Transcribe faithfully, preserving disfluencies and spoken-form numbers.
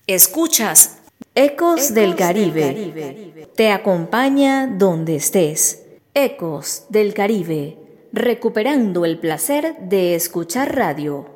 Escuchas Ecos del Caribe. Te acompaña donde estés. Ecos del Caribe, recuperando el placer de escuchar radio.